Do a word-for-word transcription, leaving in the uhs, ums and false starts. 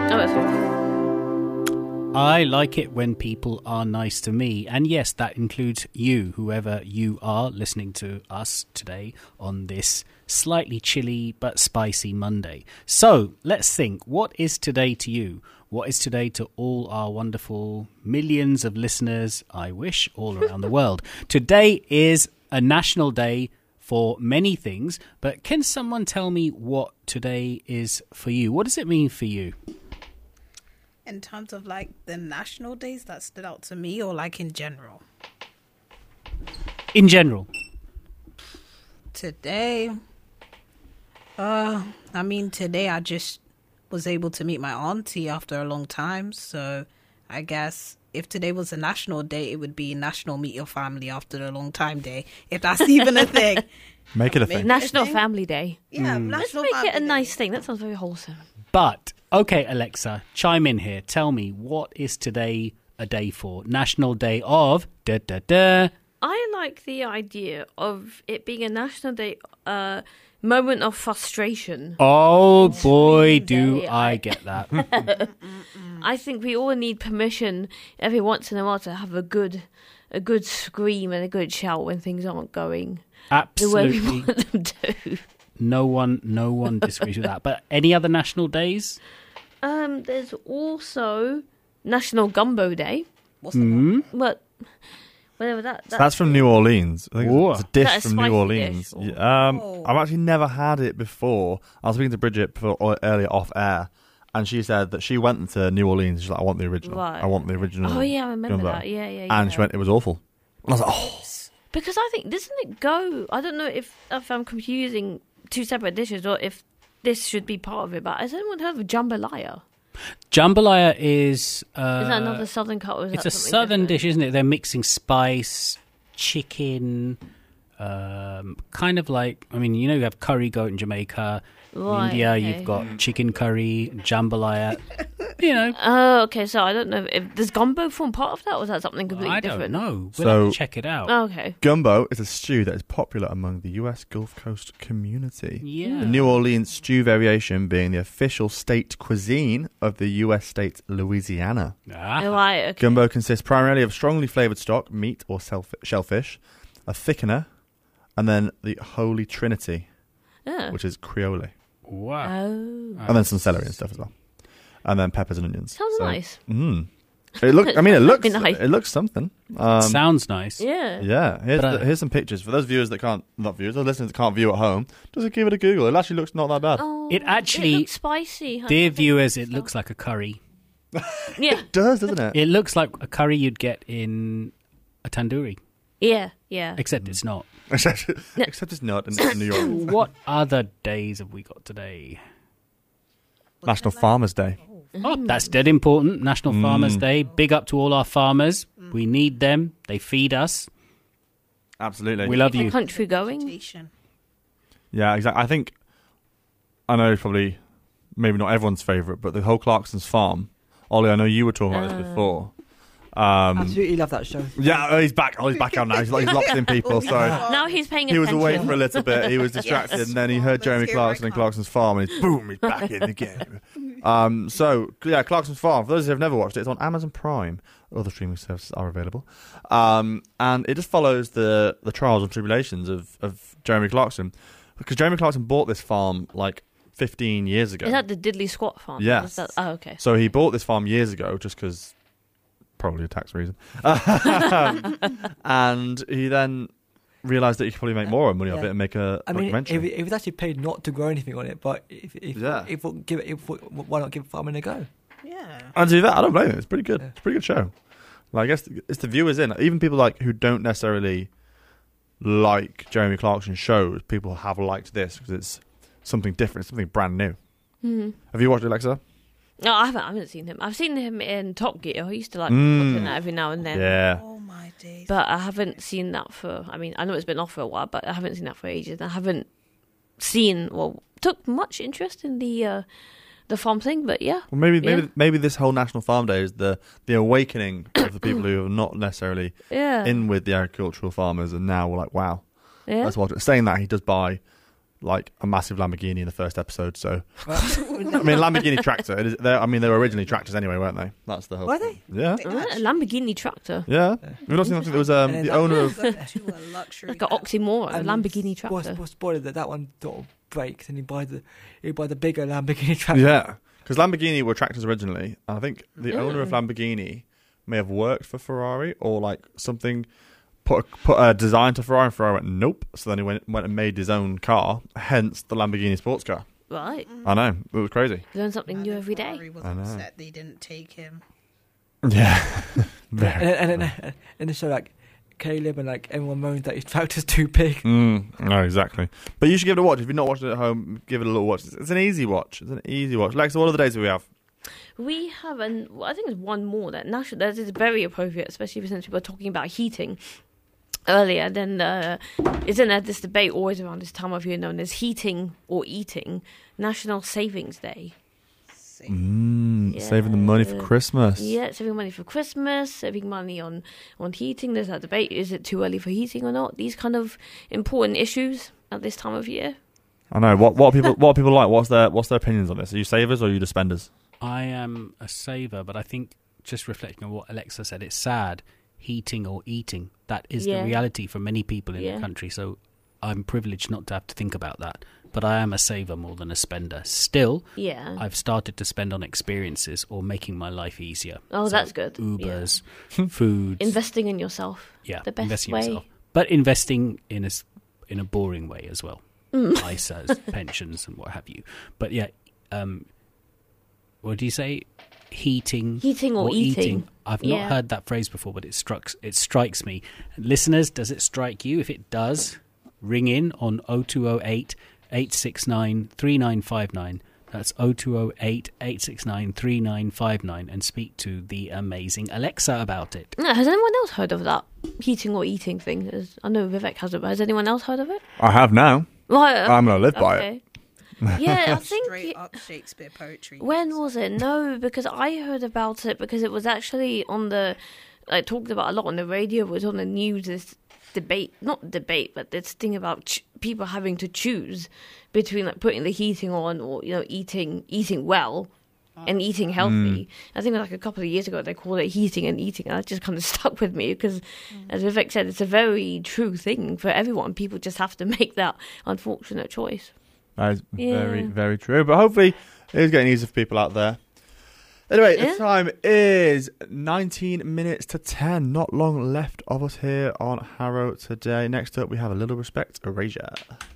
Oh, it's fine. I like it when people are nice to me. And yes, that includes you, whoever you are listening to us today on this slightly chilly but spicy Monday. So let's think, what is today to you? What is today to all our wonderful millions of listeners, I wish, all around the world? Today is a national day for many things, but can someone tell me what today is for you? What does it mean for you? In terms of like the national days that stood out to me, or like in general? In general. Today, uh, I mean, today I just was able to meet my auntie after a long time. So I guess if today was a national day, it would be National Meet Your Family After a Long Time Day, if that's even a thing. Make it a Make thing. National thing? Family Day. Yeah, Mm. Let's National make Family it a Day. nice thing. That sounds very wholesome. But, okay, Alexa, chime in here. Tell me, what is today a day for? National Day of... Da, da, da. I like the idea of it being a national day, uh, moment of frustration. Oh, boy, Day, do I- I get that. I think we all need permission every once in a while to have a good, a good scream and a good shout when things aren't going the way we Absolutely. want them to. No one, no one disagrees with that. But any other national days? Um, there's also National Gumbo Day. What's the Hmm? But whatever that. So that's from New Orleans. I think Ooh. it's a dish That is from spicy New Orleans. dish, or- Yeah, Um, Oh. I've actually never had it before. I was speaking to Bridget before, earlier off air, and she said that she went to New Orleans. She's like, I want the original. Right. I want the original. Oh yeah, I remember gumbo. that. Yeah, yeah, yeah. And she went, it was awful. And I was like, oh. Because I think doesn't it go? I don't know if if I'm confusing two separate dishes or if this should be part of it. But has anyone heard of jambalaya? Jambalaya is... Uh, Is that another southern cut? Or is It's that a something southern different? dish, isn't it? They're mixing spice, chicken, um, kind of like... I mean, you know, you have curry goat in Jamaica. In Right, India, okay. you've got chicken curry, jambalaya. You know, Oh, okay. So I don't know if does gumbo form part of that, or is that something completely I don't different? know. We'll So- have to check it out. Oh, okay. Gumbo is a stew that is popular among the U S Gulf Coast community. Yeah. The New Orleans stew variation being the official state cuisine of the U S state Louisiana. Ah. Oh, right. Okay. Gumbo consists primarily of strongly flavoured stock, meat or self- shellfish, a thickener, and then the Holy Trinity, Yeah. which is Creole. Wow. Oh. And then some celery and stuff as well. And then peppers and onions. Sounds So, nice. Mm. It look. I mean, it looks. Be nice. It looks something. Um, Sounds nice. Yeah. yeah. Here's, But, uh, the, here's some pictures for those viewers that can't, not viewers, those listeners that can't view at home. Just give it a Google. It actually looks not that bad. Oh, It actually- it looks spicy. I Dear don't think viewers, it so. looks like a curry. Yeah. It does, doesn't it? It looks like a curry you'd get in a tandoori, Yeah. Yeah. except it's not. except, except it's not in, in New York. What other days have we got today? National Farmers Day. Oh, that's dead important. National Mm. Farmers Day. Big up to all our farmers. We need them. They feed us. Absolutely. We love The you. country going. Vegetation. Yeah, exactly. I think, I know probably, maybe not everyone's favourite, but the whole Clarkson's Farm. Ollie, I know you were talking about Uh. this before. Um, Absolutely love that show. yeah, oh, he's back. Oh, he's back out now. He's, he's locked in people. Sorry. Now he's paying He was attention. away for a little bit. He was distracted, Yes. and then he heard Jeremy Here I Clarkson and come. Clarkson's Farm, and he's boom, he's back in again. Um, so yeah, Clarkson's Farm. For those who have never watched it, it's on Amazon Prime. Other streaming services are available, um, and it just follows the the trials and tribulations of of Jeremy Clarkson, because Jeremy Clarkson bought this farm like fifteen years ago. Is that the Diddley Squat farm? Yes. Is that, oh, okay. So he bought this farm years ago just because, probably a tax reason. And he then realised that he could probably make more money off Yeah. it and make a I mean, documentary. if it, if it's actually paid not to grow anything on it, but if if Yeah. if, we'll give it, if we'll, why not give farming a go? Yeah. And to do that, I don't blame it. It's pretty good. Yeah. It's a pretty good show. Like, I guess it's the viewers in. Even people like who don't necessarily like Jeremy Clarkson shows, people have liked this because it's something different, something brand new. Hmm. Have you watched it, Alexa? No, I haven't. I haven't seen him. I've seen him in Top Gear. I used to like Mm. watching that every now and then. Yeah. Oh my days. But I haven't seen that for. I mean, I know it's been off for a while, but I haven't seen that for ages. I haven't seen well took much interest in the uh, the farm thing. But yeah, Well, maybe Yeah. maybe maybe this whole National Farm Day is the the awakening of the people who are not necessarily yeah, in with the agricultural farmers, and now we're like, wow, yeah. let's watch it. Saying that, he does buy like a massive Lamborghini in the first episode. So, I mean, Lamborghini tractor. It is, they're- I mean, they were originally tractors anyway, weren't they? That's the whole. Were they? Yeah, Uh, a Lamborghini tractor. yeah. We've not seen that. There was um, And then the that- owner of. Go to a luxury Like an car. oxymoron, a And Lamborghini Spoil, tractor. spoil, spoiler that that one sort of breaks, and you buy the you buy the bigger Lamborghini tractor. Yeah, because Lamborghini were tractors originally. And I think the Yeah. owner of Lamborghini may have worked for Ferrari or like something. Put a, put a design to Ferrari, and Ferrari went nope. So then he went went and made his own car, hence the Lamborghini sports car. Right. I know, it was crazy. Learn something And new then every Ferrari day. was I know. upset they didn't take him. Yeah, very. And, and, and, and the show like Caleb and like everyone moans that his tractor's too big. Mm, no, exactly. But you should give it a watch. If you've not watched it at home, give it a little watch. It's, it's an easy watch. It's an easy watch. Lexa, what are the days that we have? We have, an, well, I think there's one more that national. That is very appropriate, especially since people are talking about heating earlier. Then uh, isn't there this debate always around this time of year known as heating or eating? National Savings Day. Say, Mm, Saving the money for Yeah. Christmas. Yeah, saving money for Christmas, saving money on, on heating. There's that debate. Is it too early for heating or not? These kind of important issues at this time of year. I know. What what are people what are people like? What's their what's their opinions on this? Are you savers or are you just spenders? I am a saver, but I think just reflecting on what Alexa said, it's sad. Heating or eating, that is Yeah. the reality for many people in Yeah. the country. So I'm privileged not to have to think about that. But I am a saver more than a spender. Still, Yeah. I've started to spend on experiences or making my life easier. Oh, So that's good. Ubers, food, Investing in yourself. yeah, the best investing way. in yourself. But investing in a s- in a boring way as well. Mm. I S As, pensions, and what have you. But yeah, um, what do you say? Heating, Heating or eating. I've Yeah. not heard that phrase before, but it strikes it strikes me. Listeners, does it strike you? If it does, ring in on oh two oh eight, eight six nine, three nine five nine. That's oh two oh eight, eight six nine, three nine five nine and speak to the amazing Alexa about it. Yeah, has anyone else heard of that heating or eating thing? Has- I know Vivek hasn't, but has anyone else heard of it? I have now. Right, I'm gonna live by it. okay. Yeah, I think. straight it- up Shakespeare poetry. When was it? No, because I heard about it because it was actually on the, like, talked about a lot on the radio. It was on the news. This debate, not debate, but this thing about ch- people having to choose between like putting the heating on or you know eating eating well and eating healthy. I think like a couple of years ago they called it heating and eating, and that just kind of stuck with me because, as Vivek said, it's a very true thing for everyone. People just have to make that unfortunate choice. That is very, Yeah. very true. But hopefully it is getting easier for people out there. Anyway, Yeah. the time is nineteen minutes to ten. Not long left of us here on Harrow today. Next up, we have A Little Respect, Erasure.